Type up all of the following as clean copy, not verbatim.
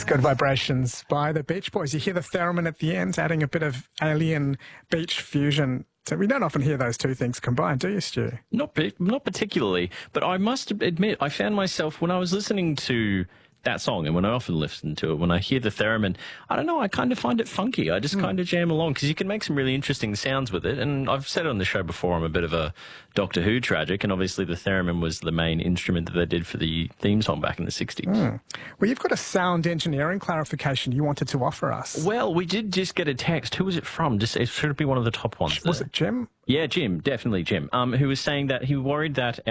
Good Vibrations by the Beach Boys. You hear the theremin at the end, adding a bit of alien beach fusion. So we don't often hear those two things combined, do you, Stu? Not particularly, but I must admit, I found myself, when I was listening to that song, and when I often listen to it, when I hear the theremin, I don't know, I kind of find it funky. I just kind of jam along, because you can make some really interesting sounds with it. And I've said it on the show before, I'm a bit of a Doctor Who tragic, and obviously the theremin was the main instrument that they did for the theme song back in the 60s. Well, you've got a sound engineering clarification you wanted to offer us. Well, we did just get a text. Who was it from? It should be one of the top ones. Was it Jim? Yeah, Jim, definitely Jim, who was saying that he worried that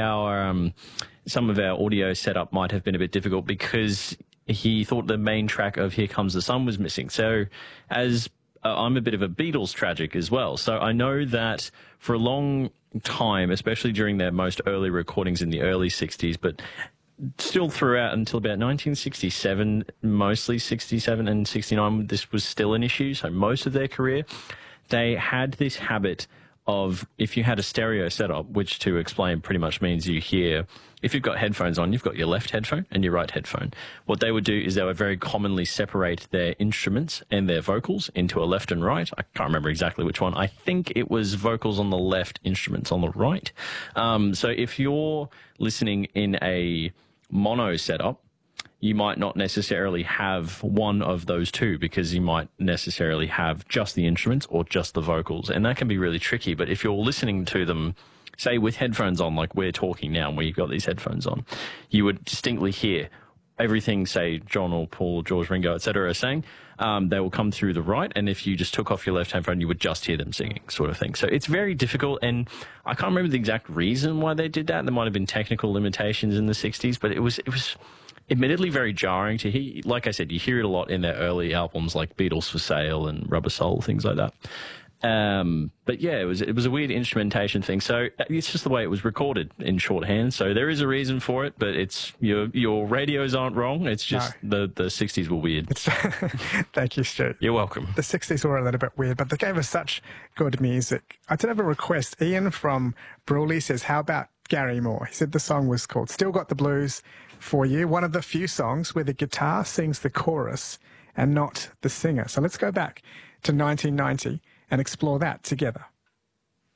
some of our audio setup might have been a bit difficult because he thought the main track of Here Comes the Sun was missing. So as I'm a bit of a Beatles tragic as well, so I know that for a long time, especially during their most early recordings in the early 60s, but still throughout until about 1967, mostly 67 and 69, this was still an issue. So most of their career, they had this habit of, if you had a stereo setup, which to explain pretty much means you hear, if you've got headphones on, you've got your left headphone and your right headphone. What they would do is they would very commonly separate their instruments and their vocals into a left and right. I can't remember exactly which one. I think it was vocals on the left, instruments on the right. So if you're listening in a mono setup, you might not necessarily have one of those two, because you might necessarily have just the instruments or just the vocals, and that can be really tricky. But if you're listening to them, say with headphones on, like we're talking now and we've got these headphones on, you would distinctly hear everything, say, John or Paul, George, Ringo, etc. are saying. They will come through the right, and if you just took off your left headphone, you would just hear them singing, sort of thing. So it's very difficult, and I can't remember the exact reason why they did that. There might have been technical limitations in the 60s, but it was admittedly very jarring to hear. Like I said, you hear it a lot in their early albums like Beatles for Sale and Rubber Soul, things like that. But yeah, it was a weird instrumentation thing. So it's just the way it was recorded in shorthand. So there is a reason for it, but it's your radios aren't wrong. It's just the 60s were weird. Thank you, Stu. You're welcome. The 60s were a little bit weird, but they gave us such good music. I did have a request. Ian from Brawley says, how about Gary Moore? He said the song was called Still Got the Blues for You, one of the few songs where the guitar sings the chorus and not the singer. So let's go back to 1990 and explore that together.